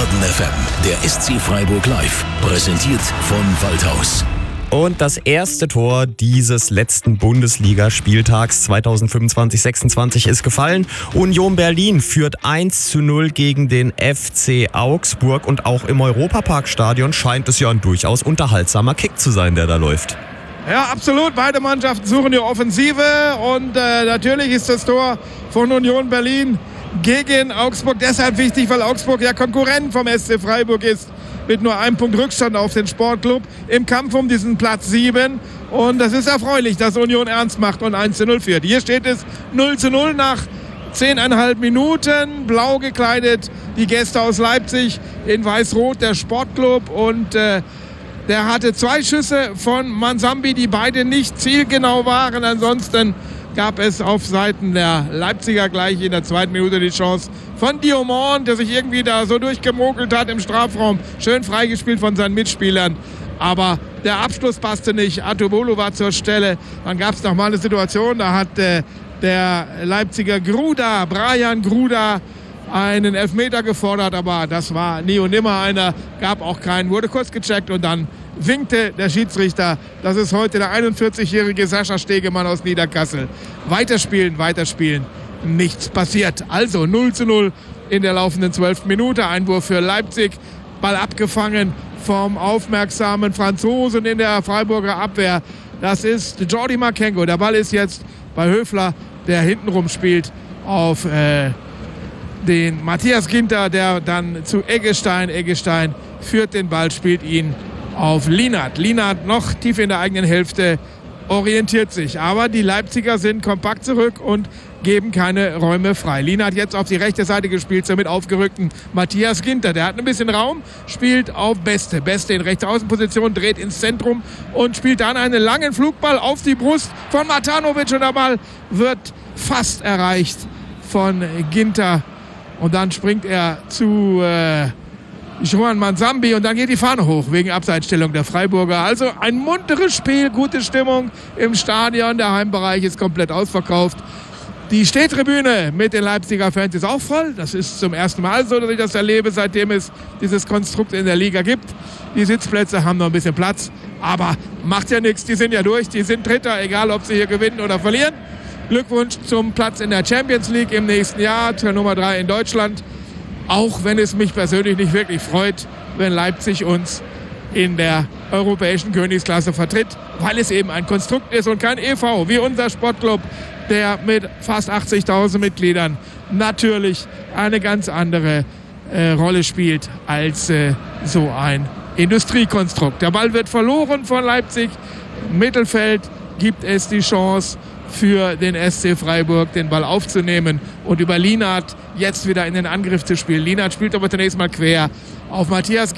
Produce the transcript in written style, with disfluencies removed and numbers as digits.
Norden FM, der SC Freiburg live, präsentiert von Waldhaus. Und das erste Tor dieses letzten Bundesligaspieltags 2025-26 ist gefallen. Union Berlin führt 1:0 gegen den FC Augsburg. Und auch im Europaparkstadion scheint es ja ein durchaus unterhaltsamer Kick zu sein, der da läuft. Ja, absolut. Beide Mannschaften suchen die Offensive. Und natürlich ist das Tor von Union Berlin gegen Augsburg deshalb wichtig, weil Augsburg ja Konkurrent vom SC Freiburg ist. Mit nur einem Punkt Rückstand auf den Sportclub im Kampf um diesen Platz 7. Und das ist erfreulich, dass Union ernst macht und 1:0 führt. Hier steht es 0:0 nach 10,5 Minuten. Blau gekleidet die Gäste aus Leipzig, in weiß-rot der Sportclub. Und der hatte 2 Schüsse von Mansambi, die beide nicht zielgenau waren. Ansonsten gab es auf Seiten der Leipziger gleich in der 2. Minute die Chance von Diomand, der sich irgendwie da so durchgemogelt hat im Strafraum. Schön freigespielt von seinen Mitspielern. Aber der Abschluss passte nicht. Atubolo war zur Stelle. Dann gab es noch mal eine Situation, da hat der Leipziger Brian Gruda, einen Elfmeter gefordert. Aber das war nie und nimmer einer. Gab auch keinen. Wurde kurz gecheckt und dann winkte der Schiedsrichter. Das ist heute der 41-jährige Sascha Stegemann aus Niederkassel. Weiterspielen. Nichts passiert. Also 0:0 in der laufenden 12. Minute. Einwurf für Leipzig. Ball abgefangen vom aufmerksamen Franzosen in der Freiburger Abwehr. Das ist Jordi Makengo. Der Ball ist jetzt bei Höfler, der hintenrum spielt auf den Matthias Ginter, der dann zu Eggestein. Eggestein führt den Ball, spielt ihn auf Lienert. Lienert noch tief in der eigenen Hälfte, orientiert sich. Aber die Leipziger sind kompakt zurück und geben keine Räume frei. Lienert jetzt auf die rechte Seite gespielt, mit aufgerückten Matthias Ginter. Der hat ein bisschen Raum, spielt auf Beste. Beste in rechter Außenposition, dreht ins Zentrum und spielt dann einen langen Flugball auf die Brust von Matanovic. Und der Ball wird fast erreicht von Ginter. Und dann springt er zu Joan Mansambi und dann geht die Fahne hoch wegen Abseitsstellung der Freiburger. Also ein munteres Spiel, gute Stimmung im Stadion. Der Heimbereich ist komplett ausverkauft. Die Stehtribüne mit den Leipziger Fans ist auch voll. Das ist zum ersten Mal so, dass ich das erlebe, seitdem es dieses Konstrukt in der Liga gibt. Die Sitzplätze haben noch ein bisschen Platz, aber macht ja nichts. Die sind ja durch, die sind Dritter, egal ob sie hier gewinnen oder verlieren. Glückwunsch zum Platz in der Champions League im nächsten Jahr, zur Nummer 3 in Deutschland. Auch wenn es mich persönlich nicht wirklich freut, wenn Leipzig uns in der europäischen Königsklasse vertritt, weil es eben ein Konstrukt ist und kein e.V., wie unser Sportclub, der mit fast 80.000 Mitgliedern natürlich eine ganz andere Rolle spielt als so ein Industriekonstrukt. Der Ball wird verloren von Leipzig. Im Mittelfeld gibt es die Chance für den SC Freiburg, den Ball aufzunehmen und über Lienert jetzt wieder in den Angriff zu spielen. Lienert spielt aber zunächst mal quer auf Matthias